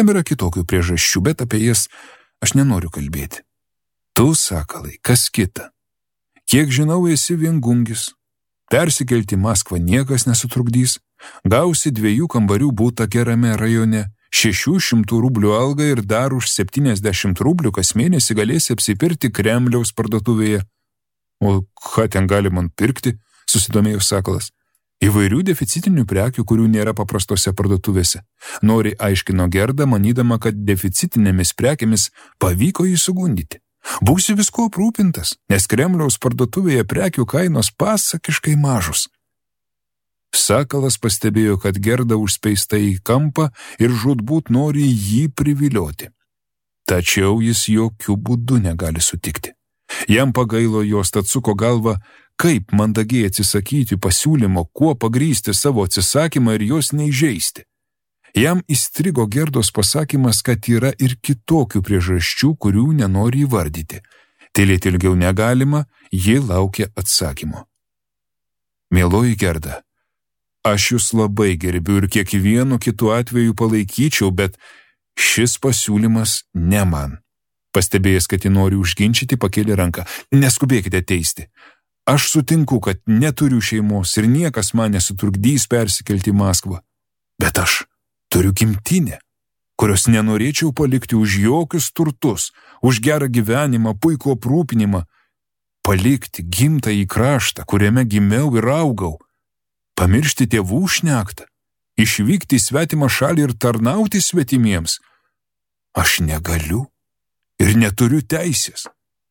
Tam yra kitokių priežasčių, bet apie jas aš nenoriu kalbėti. Tu, sakalai, kas kita. Kiek žinau, esi viengungis. Persikelti į Maskvą niekas nesutrukdys. Gausi 2 kambarių butą gerame rajone, 600 rublių algą ir dar už 70 rublių kas mėnesį galėsi apsipirkti Kremliaus parduotuvėje. O ką ten gali man pirkti, susidomėjo sakalas. Įvairių deficitinių prekių, kurių nėra paprastose parduotuvėse. Nori aiškino Gerda, manydama, kad deficitinėmis prekėmis pavyko jį sugundyti. Būsi visko aprūpintas, nes Kremliaus parduotuvėje prekių kainos pasakiškai mažos. Sakalas pastebėjo, kad Gerda užspeista į kampą ir žūtbūt nori jį privilioti. Tačiau jis jokių būdų negali sutikti. Jam pagailo jos, tad suko galvą, kaip mandagiai atsisakyti pasiūlymo, kuo pagrįsti savo atsisakymą ir jos neįžeisti. Jam įstrigo Gerdos pasakymas, kad yra ir kitokių priežasčių, kurių nenori įvardyti. Tylėti ilgiau negalima, ji laukia atsakymo. Mieloji Gerda, aš jūs labai gerbiu ir kiekvienu kitu atveju palaikyčiau, bet šis pasiūlymas ne man. Pastebėjęs, kad ji nori užginčyti, pakėlė ranką. Neskubėkite teisti. Aš sutinku, kad neturiu šeimos ir niekas man nesutrukdys persikelti į Maskvą. Bet aš turiu gimtinę, kurios nenorėčiau palikti už jokius turtus, už gerą gyvenimą, puikų aprūpinimą. Palikti gimtąjį kraštą, kuriame gimiau ir augau. Pamiršti tėvų šnektą, išvykti į svetimą šalį ir tarnauti svetimiems. Aš negaliu ir neturiu teisės.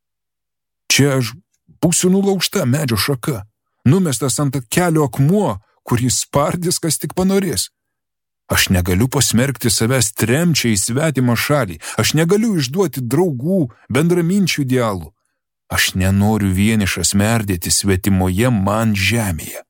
Čia aš būsiu nulaužta medžio šaka, numestas ant kelio akmuo, kurį spardys, kas tik panorės. Aš negaliu pasmerkti savęs tremčiai į svetimą šalį, aš negaliu išduoti draugų, bendraminčių idealų. Aš nenoriu vienišas merdėti svetimoje man žemėje.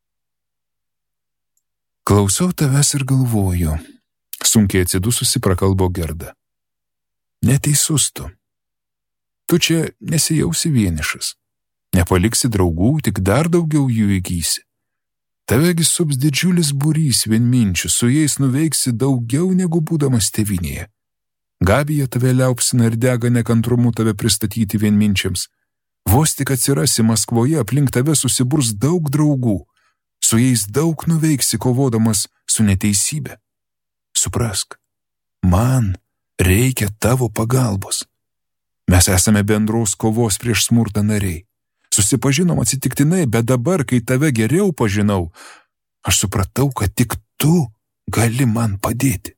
Klausau tavęs ir galvoju, sunkiai atsidususi prakalbo Gerda. Neteisus tu. Tu čia nesijausi vienišas. Nepaliksi draugų, tik dar daugiau jų įgysi. Tavegi sups didžiulis būrys vienminčių, su jais nuveiksi daugiau negu būdamas tėvynėje. Gabija tave liaupsina ir dega nekantrumu tave pristatyti vienminčiams. Vos tik atsirasi Maskvoje, aplink tave susiburs daug draugų. Su jais daug nuveiksi kovodamas su neteisybė. Suprask, man reikia tavo pagalbos. Mes esame bendros kovos prieš smurtą nariai. Susipažinom atsitiktinai, bet dabar, kai tave geriau pažinau, aš supratau, kad tik tu gali man padėti.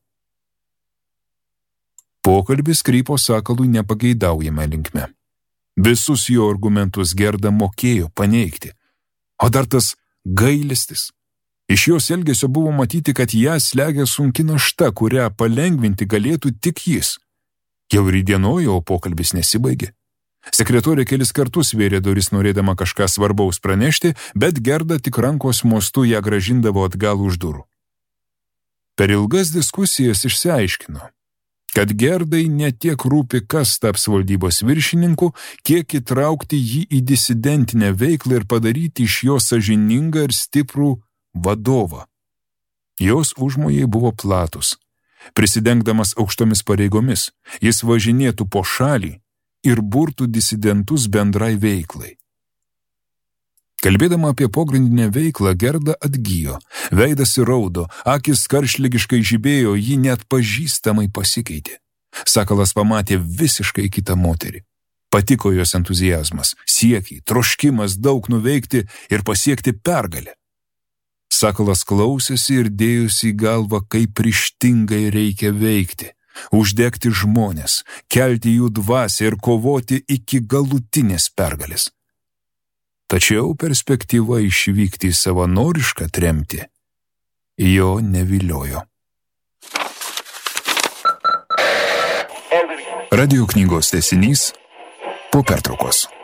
Pokalbis krypo sakalui nepageidaujama linkme. Visus jo argumentus Gerda mokėjo paneigti. O dar tas gailestis. Iš jos elgesio buvo matyti, kad ją slegia sunki našta, kurią palengvinti galėtų tik jis. Jau rydienojo, o pokalbis nesibaigė. Sekretorė kelis kartus vėrė duris norėdama kažką svarbaus pranešti, bet Gerda tik rankos mostu ją grąžindavo atgal už durų. Per ilgas diskusijas išsiaiškino, kad Gerdai ne tiek rūpi, kas taps valdybos viršininku, kiek įtraukti jį į disidentinę veiklą ir padaryti iš jo sąžiningą ir stiprų vadovą. Jos užmojai buvo platus. Prisidengdamas aukštomis pareigomis, jis važinėtų po šalį ir burtų disidentus bendrai veiklai. Kalbėdama apie pogrindinę veiklą, Gerda atgijo, veidas įraudo, akis karštligiškai žibėjo, ji net pažįstamai pasikeitė. Sakalas pamatė visiškai kitą moterį. Patiko jos entuziazmas, siekiai, troškimas daug nuveikti ir pasiekti pergalę. Sakalas klausėsi ir dėjusi į galvą, kaip ryžtingai reikia veikti, uždegti žmones, kelti jų dvasią ir kovoti iki galutinės pergalės. Tačiau perspektyva išvykti į savanorišką tremtį jo neviliojo. Radio knygos tęsinys po pertraukos.